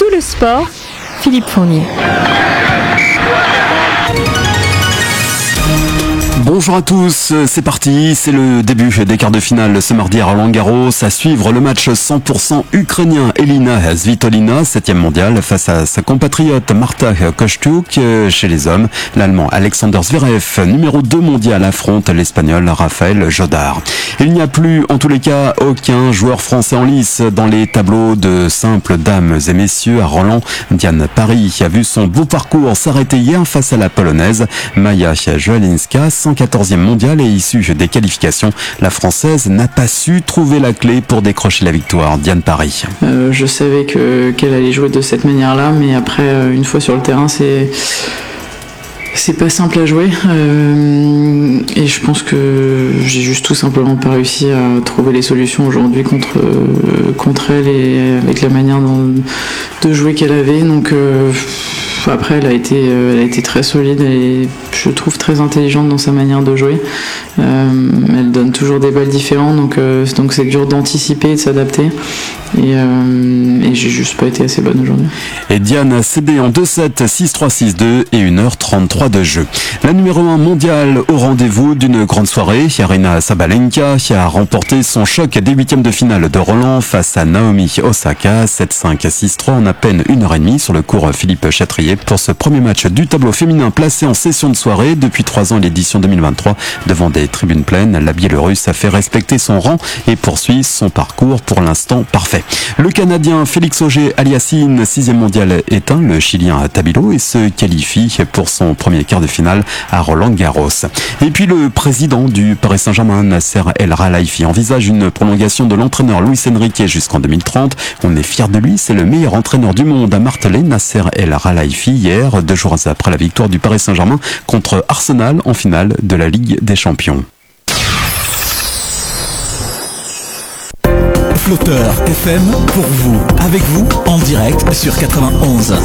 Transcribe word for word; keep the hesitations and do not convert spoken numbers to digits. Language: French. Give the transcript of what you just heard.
tout le sport, Philippe Fournier. Bonjour à tous, c'est parti, c'est le début des quarts de finale ce mardi à Roland-Garros. À suivre le match cent pour cent ukrainien. Elina Svitolina, septième mondiale, face à sa compatriote Marta Kostyuk. Chez les hommes, l'Allemand Alexander Zverev, numéro deux mondial, affronte l'Espagnol Rafael Jodar. Il n'y a plus, en tous les cas, aucun joueur français en lice dans les tableaux de simples dames et messieurs à Roland. Diane Parry a vu son beau parcours s'arrêter hier face à la Polonaise Maja Joalinska, cent quatorzième mondiale et issue des qualifications. La Française n'a pas su trouver la clé pour décrocher la victoire. Diane Parry. Euh, je savais que, qu'elle allait jouer de cette manière-là, mais après, euh, une fois sur le terrain, c'est... C'est pas simple à jouer euh, et je pense que j'ai juste tout simplement pas réussi à trouver les solutions aujourd'hui contre euh, contre elle et avec la manière dont, de jouer qu'elle avait. Donc euh, après elle a été euh, elle a été très solide et je trouve très intelligente dans sa manière de jouer. Euh, elle donne toujours des balles différentes, donc euh, donc c'est dur d'anticiper et de s'adapter. Et, euh, et j'ai juste pas été assez bonne aujourd'hui. Et Diane a cédé en deux sept, six trois, six deux et une heure trente-trois de jeu. La numéro un mondiale au rendez-vous d'une grande soirée, Aryna Sabalenka, qui a remporté son choc des huitièmes de finale de Roland face à Naomi Osaka, sept cinq, six trois en à peine une heure et demie sur le cours Philippe Chatrier pour ce premier match du tableau féminin placé en session de soirée depuis trois ans, l'édition deux mille vingt-trois, devant des tribunes pleines. La Biélorusse a fait respecter son rang et poursuit son parcours pour l'instant parfait. Le Canadien Félix Auger-Aliassime, sixième mondial, éteint le Chilien Tabilo et se qualifie pour son premier quart de finale à Roland-Garros. Et puis le président du Paris Saint-Germain, Nasser El Khelaifi, envisage une prolongation de l'entraîneur Luis Enrique jusqu'en deux mille trente. On est fiers de lui, c'est le meilleur entraîneur du monde, a martelé Nasser El Khelaifi hier, deux jours après la victoire du Paris Saint-Germain contre Arsenal en finale de la Ligue des Champions. Flotteur F M pour vous, avec vous, en direct sur quatre-vingt-onze.